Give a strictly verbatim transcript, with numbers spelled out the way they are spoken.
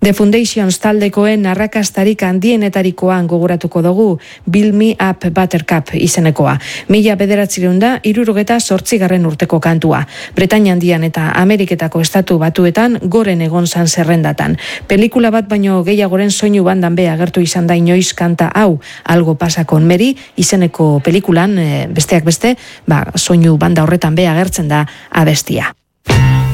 The Foundations taldekoen arrakastarik handienetarikoan gogoratuko dugu Build Me Up Buttercup izenekoa. Mila bederatziehun eta hirurogeta zortzigarren urteko kantua. Bretainia handian eta Ameriketako estatu batuetan goren egon zan zerrendatan. Pelikula bat baino gehiagoren soinu bandan be agertu izan da inoiz kanta hau, Algo pasa con Mary izeneko pelikulan, besteak beste, ba, soinu banda horretan be agertzen da abestia.